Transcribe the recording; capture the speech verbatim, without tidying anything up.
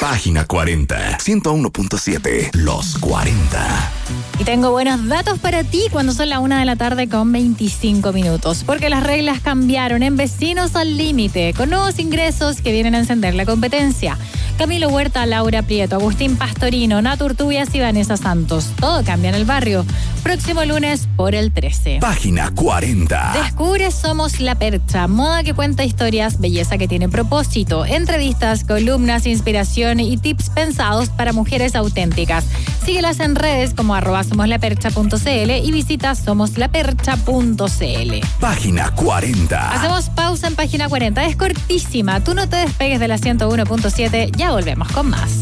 Página cuarenta, ciento uno punto siete, Los cuarenta. Y tengo buenos datos para ti cuando son la una de la tarde con veinticinco minutos, porque las reglas cambiaron en Vecinos al Límite, con nuevos ingresos que vienen a encender la competencia. Camilo Huerta, Laura Prieto, Agustín Pastorino, Natu Urtubias y Vanessa Santos. Todo cambia en el barrio. Próximo lunes por el trece. Página cuarenta. Descubre Somos La Percha, moda que cuenta historias, belleza que tiene propósito, entrevistas, columnas, inspiración y tips pensados para mujeres auténticas. Síguelas en redes como arroba somoslapercha punto cl y visita somoslapercha punto cl. Página cuarenta. Hacemos pausa en Página cuarenta. Es cortísima. Tú no te despegues de la ciento uno punto siete. Ya volvemos con más.